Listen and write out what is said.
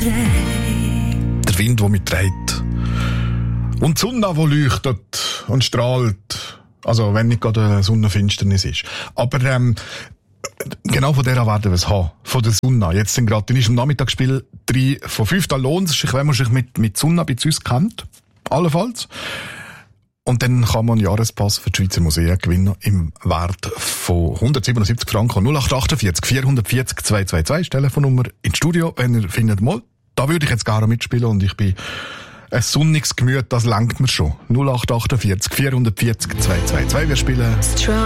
Der Wind, der mich trägt. Und die Sonne, die leuchtet und strahlt. Also, wenn nicht gerade eine Sonnenfinsternis ist. Aber, genau von der werden wir es haben. Von der Sonne. Jetzt sind gerade, dann ist am Nachmittagsspiel 3 von 5. Da lohnt es sich, wenn man sich mit Sonne ein bisschen auskennt. Allenfalls. Und dann kann man einen Jahrespass für die Schweizer Museen gewinnen im Wert von 177 Franken. 0848 440 222 ist die Telefonnummer ins Studio. Wenn ihr findet, mal, da würde ich jetzt gerne mitspielen und ich bin ein sonniges Gemüt, das langt mir schon. 0848 440 222. Wir spielen